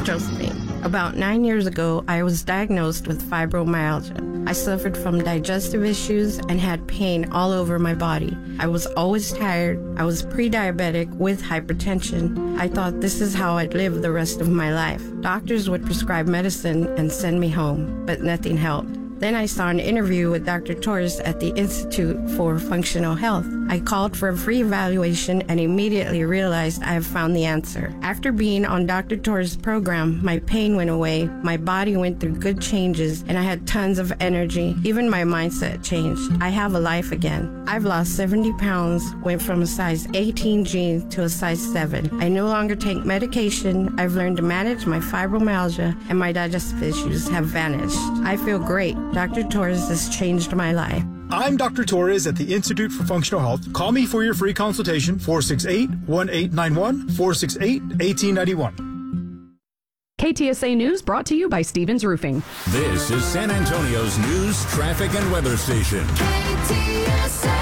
Josephine. About 9 years ago, I was diagnosed with fibromyalgia. I suffered from digestive issues and had pain all over my body. I was always tired. I was pre-diabetic with hypertension. I thought this is how I'd live the rest of my life. Doctors would prescribe medicine and send me home, but nothing helped. Then I saw an interview with Dr. Torres at the Institute for Functional Health. I called for a free evaluation and immediately realized I have found the answer. After being on Dr. Torres' program, my pain went away, my body went through good changes, and I had tons of energy. Even my mindset changed. I have a life again. I've lost 70 pounds, went from a size 18 jeans to a size 7. I no longer take medication. I've learned to manage my fibromyalgia, and my digestive issues have vanished. I feel great. Dr. Torres has changed my life. I'm Dr. Torres at the Institute for Functional Health. Call me for your free consultation, 468-1891, 468-1891. KTSA News brought to you by Stevens Roofing. This is San Antonio's news, traffic, and weather station. KTSA.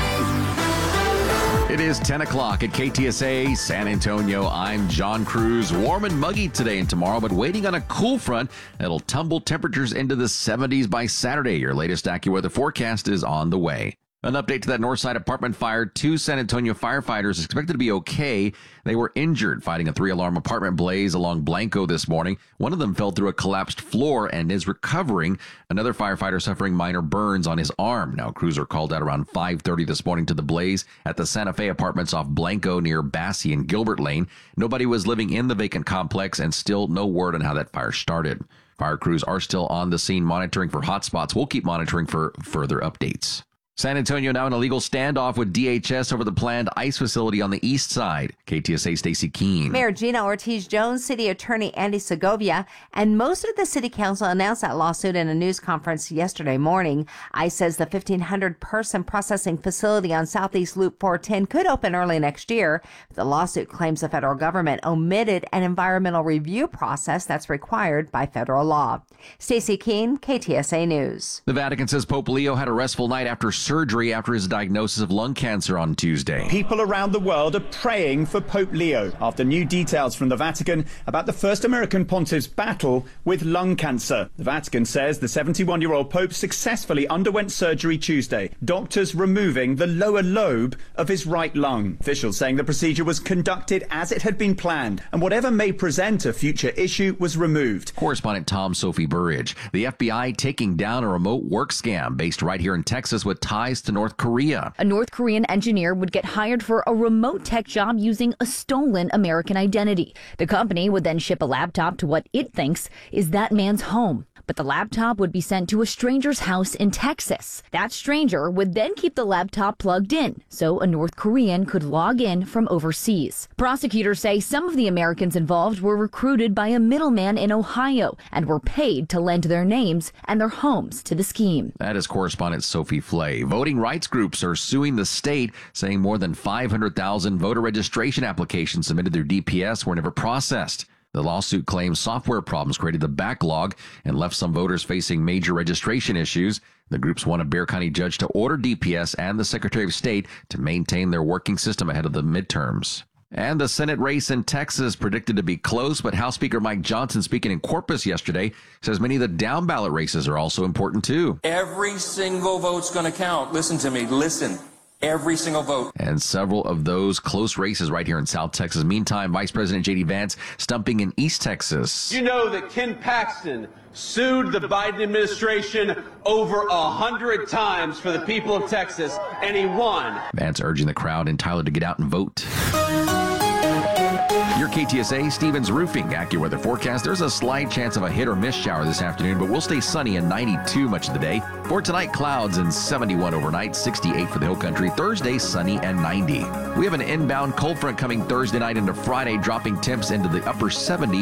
It is 10 o'clock at KTSA San Antonio. I'm John Cruz. Warm and muggy today and tomorrow, but waiting on a cool front that'll tumble temperatures into the 70s by Saturday. Your latest AccuWeather forecast is on the way. An update to that Northside apartment fire. 2 San Antonio firefighters expected to be okay. They were injured fighting a 3-alarm apartment blaze along Blanco this morning. One of them fell through a collapsed floor and is recovering. Another firefighter suffering minor burns on his arm. Now, crews are called out around 5:30 this morning to the blaze at the Santa Fe apartments off Blanco near Bassie and Gilbert Lane. Nobody was living in the vacant complex and still no word on how that fire started. Fire crews are still on the scene monitoring for hotspots. We'll keep monitoring for further updates. San Antonio now in a legal standoff with DHS over the planned ICE facility on the east side. KTSA Stacey Keene. Mayor Gina Ortiz-Jones, City Attorney Andy Segovia, and most of the City Council announced that lawsuit in a news conference yesterday morning. ICE says the 1,500-person processing facility on Southeast Loop 410 could open early next year. The lawsuit claims the federal government omitted an environmental review process that's required by federal law. Stacey Keene, KTSA News. The Vatican says Pope Leo had a restful night after surgery after his diagnosis of lung cancer on Tuesday. People around the world are praying for Pope Leo after new details from the Vatican about the first American pontiff's battle with lung cancer. The Vatican says the 71-year-old Pope successfully underwent surgery Tuesday, doctors removing the lower lobe of his right lung. Officials saying the procedure was conducted as it had been planned, and whatever may present a future issue was removed. Correspondent Tom Sophie Burridge. The FBI taking down a remote work scam based right here in Texas with ties to North Korea. A North Korean engineer would get hired for a remote tech job using a stolen American identity. The company would then ship a laptop to what it thinks is that man's home. But the laptop would be sent to a stranger's house in Texas. That stranger would then keep the laptop plugged in, so a North Korean could log in from overseas. Prosecutors say some of the Americans involved were recruited by a middleman in Ohio and were paid to lend their names and their homes to the scheme. That is correspondent Sophie Flay. Voting rights groups are suing the state, saying more than 500,000 voter registration applications submitted through DPS were never processed. The lawsuit claims software problems created the backlog and left some voters facing major registration issues. The groups want a Bexar County judge to order DPS and the Secretary of State to maintain their working system ahead of the midterms. And the Senate race in Texas predicted to be close, but House Speaker Mike Johnson, speaking in Corpus yesterday, says many of the down ballot races are also important too. Every single vote's going to count. Listen to me. Listen. Every single vote. And several of those close races right here in South Texas. Meantime, Vice President J.D. Vance stumping in East Texas. You know that Ken Paxton sued the Biden administration over 100 times for the people of Texas, and he won. Vance urging the crowd in Tyler to get out and vote. Your KTSA Stevens Roofing AccuWeather forecast. There's a slight chance of a hit or miss shower this afternoon, but we'll stay sunny and 92 much of the day. For tonight, clouds and 71 overnight, 68 for the hill country. Thursday, sunny and 90. We have an inbound cold front coming Thursday night into Friday, dropping temps into the upper 70s.